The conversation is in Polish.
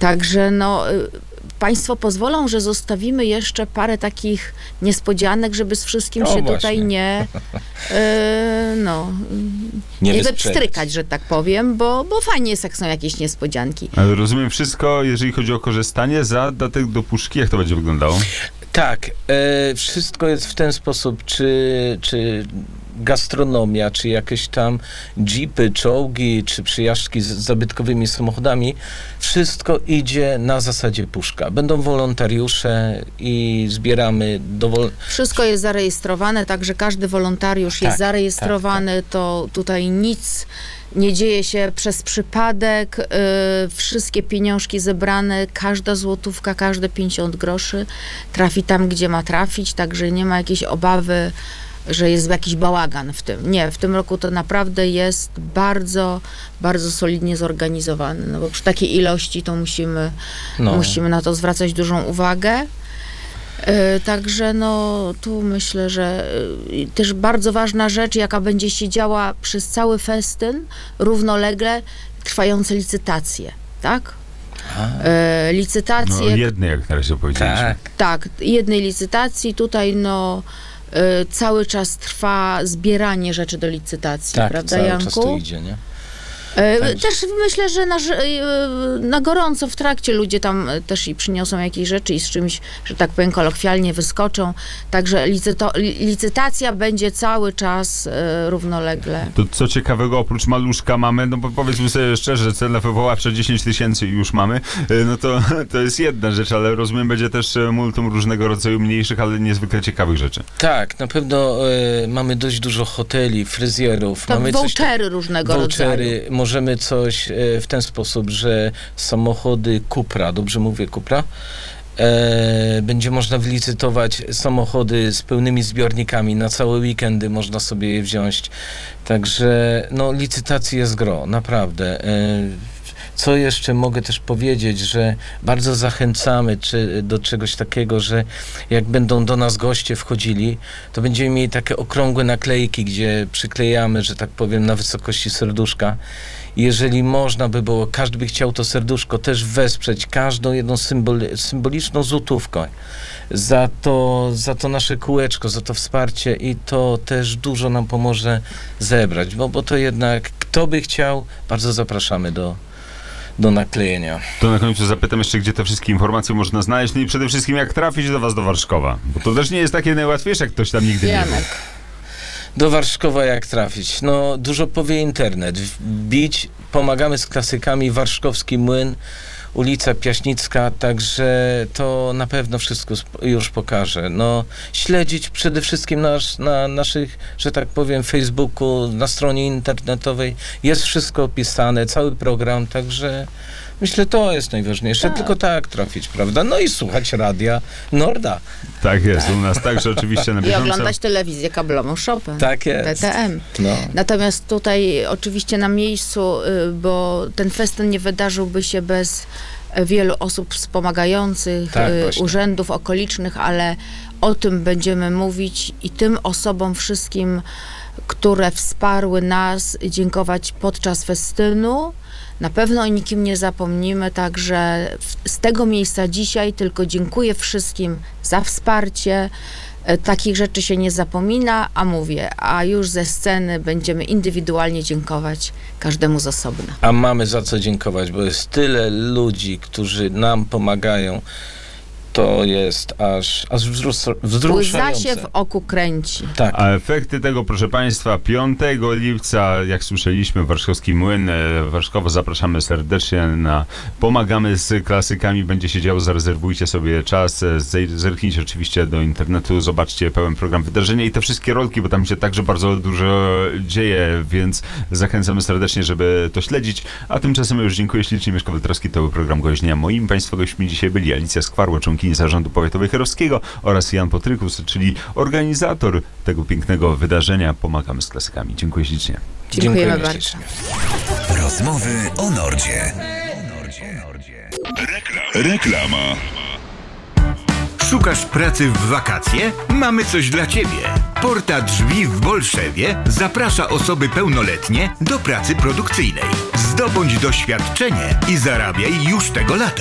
Także państwo pozwolą, że zostawimy jeszcze parę takich niespodzianek, żeby z wszystkim się właśnie. tutaj nie wepstrykać, że tak powiem, bo fajnie jest, jak są jakieś niespodzianki. Ale rozumiem wszystko, jeżeli chodzi o korzystanie, za datek do puszki, jak to będzie wyglądało? Tak, wszystko jest w ten sposób, czy gastronomia, czy jakieś tam jeepy, czołgi, czy przyjażdżki z zabytkowymi samochodami, wszystko idzie na zasadzie puszka. Będą wolontariusze i zbieramy Wszystko jest zarejestrowane, także każdy wolontariusz jest zarejestrowany, to tutaj nic nie dzieje się przez przypadek, wszystkie pieniążki zebrane, każda złotówka, każde 50 groszy trafi tam, gdzie ma trafić, także nie ma jakiejś obawy, że jest jakiś bałagan w tym. Nie, w tym roku to naprawdę jest bardzo, bardzo solidnie zorganizowany, bo przy takiej ilości to musimy na to zwracać dużą uwagę. Także tu myślę, że też bardzo ważna rzecz, jaka będzie się działa przez cały festyn, równolegle trwające licytacje, tak? Licytacje... jednej, jak na razie powiedzieliśmy. Tak, jednej licytacji. Tutaj cały czas trwa zbieranie rzeczy do licytacji, prawda, cały Janku? czas to idzie, nie? Też myślę, że na gorąco w trakcie ludzie tam też i przyniosą jakieś rzeczy i z czymś, że tak powiem, kolokwialnie wyskoczą. Także licytacja będzie cały czas równolegle. To co ciekawego, oprócz maluszka mamy, bo powiedzmy sobie szczerze, cena wywoławcza 10 000 już mamy, to jest jedna rzecz, ale rozumiem, będzie też multum różnego rodzaju mniejszych, ale niezwykle ciekawych rzeczy. Tak, na pewno mamy dość dużo hoteli, fryzjerów. Tak, mamy vouchery różnego rodzaju. Możemy coś w ten sposób, że samochody Cupra, dobrze mówię Cupra? Będzie można wylicytować samochody z pełnymi zbiornikami. Na całe weekendy można sobie je wziąć. Także licytacji jest gro, naprawdę. Co jeszcze mogę też powiedzieć, że bardzo zachęcamy do czegoś takiego, że jak będą do nas goście wchodzili, to będziemy mieli takie okrągłe naklejki, gdzie przyklejamy, że tak powiem, na wysokości serduszka. Jeżeli można by było, każdy by chciał to serduszko też wesprzeć, każdą jedną symboliczną złotówkę za to nasze kółeczko, za to wsparcie i to też dużo nam pomoże zebrać, bo to jednak, kto by chciał, bardzo zapraszamy do naklejenia. To na końcu zapytam jeszcze, gdzie te wszystkie informacje można znaleźć, i przede wszystkim jak trafić do was do Warszkowa, bo to też nie jest takie najłatwiejsze, jak ktoś tam nigdy nie był. Do Warszkowa jak trafić? Dużo powie internet. Wbić, pomagamy z klasykami, Warszkowski Młyn, ulica Piaśnicka, także to na pewno wszystko już pokaże. Śledzić przede wszystkim na naszych, że tak powiem, Facebooku, na stronie internetowej jest wszystko opisane, cały program, także myślę, to jest najważniejsze, tylko tak trafić, prawda? I słuchać radia Norda. Tak jest, u nas także oczywiście na bieżąco. I oglądać telewizję kablową Chopin. Tak jest. DTM. Natomiast tutaj oczywiście na miejscu, bo ten festyn nie wydarzyłby się bez wielu osób wspomagających, urzędów okolicznych, ale o tym będziemy mówić i tym osobom wszystkim, które wsparły nas, dziękować podczas festynu. Na pewno o nikim nie zapomnimy, także z tego miejsca dzisiaj tylko dziękuję wszystkim za wsparcie. Takich rzeczy się nie zapomina, a już ze sceny będziemy indywidualnie dziękować każdemu z osobna. A mamy za co dziękować, bo jest tyle ludzi, którzy nam pomagają. To jest aż wzruszające. Łza się w oku kręci. Tak. A efekty tego, proszę Państwa, 5 lipca, jak słyszeliśmy, Warszkowski Młyn, Warszkowo, zapraszamy serdecznie na Pomagamy z klasykami, będzie się działo, zarezerwujcie sobie czas, zerknijcie oczywiście do internetu, zobaczcie pełen program wydarzenia i te wszystkie rolki, bo tam się także bardzo dużo dzieje, więc zachęcamy serdecznie, żeby to śledzić, a tymczasem już dziękuję ślicznie, Mieszko Weltrowski, to był program Goźnia. Moimi Państwa gośćmi dzisiaj byli Alicja Skwarło, członkini Zarządu Powiatowo-Herowskiego oraz Jan Potrykus, czyli organizator tego pięknego wydarzenia Pomagamy z klasykami. Dziękuję ślicznie. Dziękujemy bardzo. Rozmowy o Nordzie. Reklama. Szukasz pracy w wakacje? Mamy coś dla Ciebie. Porta Drzwi w Bolszewie zaprasza osoby pełnoletnie do pracy produkcyjnej. Zdobądź doświadczenie i zarabiaj już tego lata.